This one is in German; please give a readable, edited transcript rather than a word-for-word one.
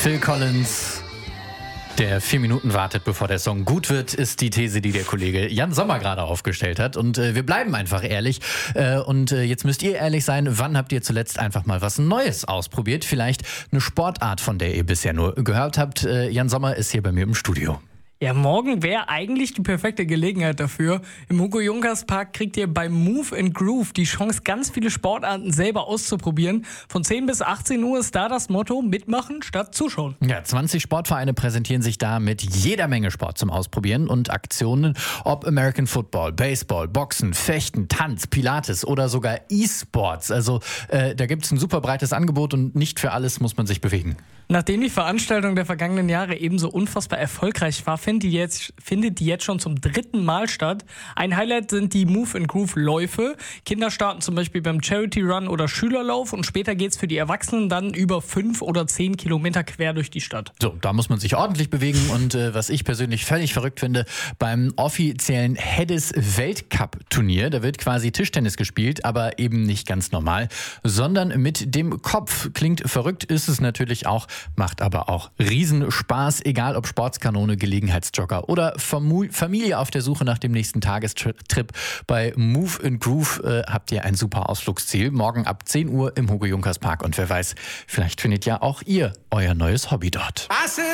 Phil Collins, der 4 Minuten wartet, bevor der Song gut wird, ist die These, die der Kollege Jan Sommer gerade aufgestellt hat. Und wir bleiben einfach ehrlich. Jetzt müsst ihr ehrlich sein, wann habt ihr zuletzt einfach mal was Neues ausprobiert? Vielleicht eine Sportart, von der ihr bisher nur gehört habt. Jan Sommer ist hier bei mir im Studio. Ja, morgen wäre eigentlich die perfekte Gelegenheit dafür. Im Hugo-Junkers-Park kriegt ihr bei Move & Groove die Chance, ganz viele Sportarten selber auszuprobieren. Von 10 bis 18 Uhr ist da das Motto: mitmachen statt zuschauen. Ja, 20 Sportvereine präsentieren sich da mit jeder Menge Sport zum Ausprobieren und Aktionen, ob American Football, Baseball, Boxen, Fechten, Tanz, Pilates oder sogar E-Sports. Also da gibt es ein super breites Angebot und nicht für alles muss man sich bewegen. Nachdem die Veranstaltung der vergangenen Jahre ebenso unfassbar erfolgreich war, findet die jetzt schon zum 3. Mal statt. Ein Highlight sind die Move & Groove Läufe. Kinder starten zum Beispiel beim Charity Run oder Schülerlauf und später geht's für die Erwachsenen dann über 5 oder 10 Kilometer quer durch die Stadt. So, da muss man sich ordentlich bewegen und was ich persönlich völlig verrückt finde, beim offiziellen Heddes Weltcup-Turnier, da wird quasi Tischtennis gespielt, aber eben nicht ganz normal, sondern mit dem Kopf. Klingt verrückt, ist es natürlich auch, macht aber auch Riesenspaß, egal ob Sportskanone, Gelegenheitsjogger oder Familie auf der Suche nach dem nächsten Tagestrip. Bei Move & Groove habt ihr ein super Ausflugsziel. Morgen ab 10 Uhr im Hugo-Junkers-Park und wer weiß, vielleicht findet ja auch ihr euer neues Hobby dort.